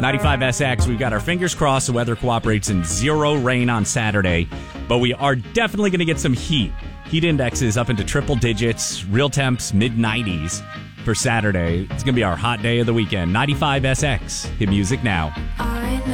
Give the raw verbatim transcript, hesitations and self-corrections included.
ninety-five S X, we've got our fingers crossed the weather cooperates and zero rain on Saturday, but we are definitely going to get some heat. Heat indexes up into triple digits, real temps mid nineties for Saturday. It's going to be our hot day of the weekend. ninety-five S X, hit music now. I know